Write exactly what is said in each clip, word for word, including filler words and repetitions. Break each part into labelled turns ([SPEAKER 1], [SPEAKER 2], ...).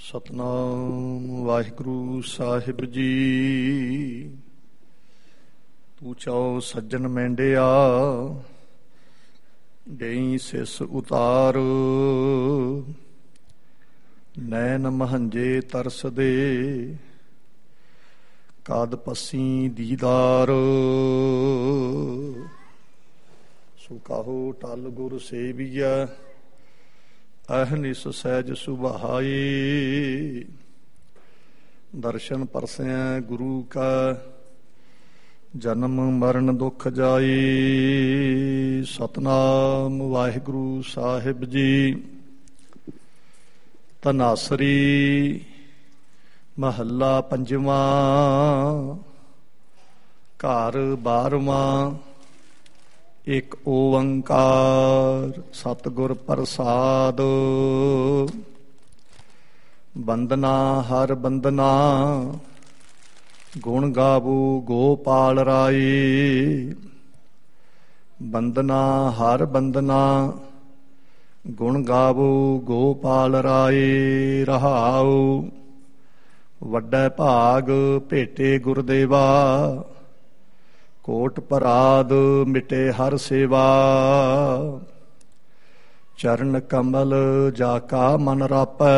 [SPEAKER 1] ਸਤਨਾਮ ਵਾਹਿਗੁਰੂ ਸਾਹਿਬ ਜੀ। ਤੂੰ ਚਾਓ ਸੱਜਣ ਮਹਿੰਡਿਆ, ਗਈ ਸਿਸ ਉਤਾਰ। ਨੈਣ ਮਹੰਜੇ ਤਰਸਦੇ, ਕਦ ਪੱਸੀ ਦੀਦਾਰ। ਸੋ ਕਹੋ ਟਲ ਗੁਰ ਸੇਵੀਐ, ਅਹਨਿਸ ਸਹਿਜ ਸੁਭਾਈ। ਦਰਸ਼ਨ ਪਰਸੈ ਗੁਰੂ ਕਾ, ਜਨਮ ਮਰਨ ਦੁਖ ਜਾਈ। ਸਤਨਾਮ ਵਾਹਿਗੁਰੂ ਸਾਹਿਬ ਜੀ। ਧਨਾਸਰੀ ਮਹੱਲਾ ਪੰਜਵਾਂ। ਘਰ ਬਾਰਵਾਂ। ਇੱਕ ਓੰਕਾਰ ਸਤਿਗੁਰ ਪ੍ਰਸਾਦ। ਬੰਦਨਾ ਹਰ ਬੰਦਨਾ, ਗੁਣ ਗਾਵੋ ਗੋਪਾਲ ਰਾਈ। ਬੰਦਨਾ ਹਰ ਬੰਦਨਾ, ਗੁਣ ਗਾਵੋ ਗੋਪਾਲ ਰਾਈ। ਰਹਾਉ ਵੱਡਾ ਭਾਗ ਭੇਟੇ ਗੁਰਦੇਵਾ, ਕੋਟ ਪਰਾਦ ਮਿਟੇ ਹਰ ਸੇਵਾ। ਚਰਨ ਕਮਲ ਜਾ ਕਾ ਮਨ ਰਾਪੈ,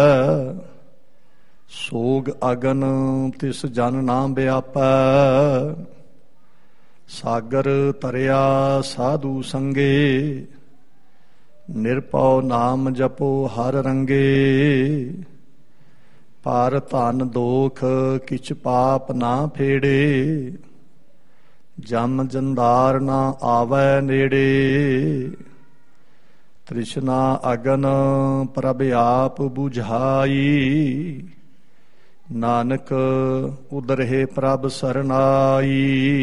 [SPEAKER 1] ਸੋਗ ਅਗਨ ਤਿਸ ਜਨ ਨਾ ਵਿਆਪੈ। ਸਾਗਰ ਤਰਿਆ ਸਾਧੂ ਸੰਗੇ, ਨਿਰਭਉ ਨਾਮ ਜਪੋ ਹਰ ਰੰਗੇ। ਪਰ ਧਨ ਦੋਖ ਕਿਛ ਪਾਪ ਨਾ ਫੇੜੇ, ਜਮ ਜੰਦਾਰ ਨਾ ਆਵੈ ਨੇੜੇ। ਤ੍ਰਿਸ਼ਨਾ ਅਗਨ ਪ੍ਰਭ ਆਪ ਬੁਝਾਈ, ਨਾਨਕ ਉਦਰਹਿ ਪ੍ਰਭ ਸਰਨਾਈ।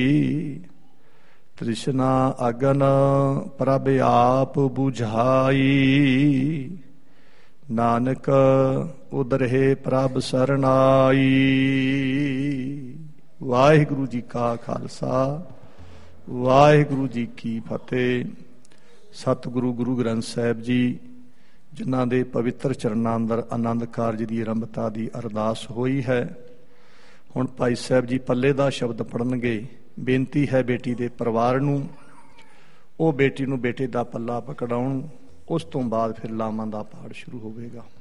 [SPEAKER 1] ਤ੍ਰਿਸ਼ਨਾ ਅਗਨ ਪ੍ਰਭ ਆਪ ਬੁਝਾਈ, ਨਾਨਕ ਉਦਰਹਿ ਪ੍ਰਭ ਸਰਨਾਈ। ਵਾਹਿਗੁਰੂ ਜੀ ਕਾ ਖਾਲਸਾ, ਵਾਹਿਗੁਰੂ ਜੀ ਕੀ ਫਤਿਹ। ਸਤਿਗੁਰੂ ਗੁਰੂ ਗ੍ਰੰਥ ਸਾਹਿਬ ਜੀ, ਜਿਨ੍ਹਾਂ ਦੇ ਪਵਿੱਤਰ ਚਰਨਾਂ ਅੰਦਰ ਆਨੰਦ ਕਾਰਜ ਦੀ ਆਰੰਭਤਾ ਦੀ ਅਰਦਾਸ ਹੋਈ ਹੈ, ਹੁਣ ਭਾਈ ਸਾਹਿਬ ਜੀ ਪੱਲੇ ਦਾ ਸ਼ਬਦ ਪੜ੍ਹਨਗੇ। ਬੇਨਤੀ ਹੈ ਬੇਟੀ ਦੇ ਪਰਿਵਾਰ ਨੂੰ, ਉਹ ਬੇਟੀ ਨੂੰ ਬੇਟੇ ਦਾ ਪੱਲਾ ਪਕੜਾਉਣ। ਉਸ ਤੋਂ ਬਾਅਦ ਫਿਰ ਲਾਵਾਂ ਦਾ ਪਾਠ ਸ਼ੁਰੂ ਹੋਵੇਗਾ।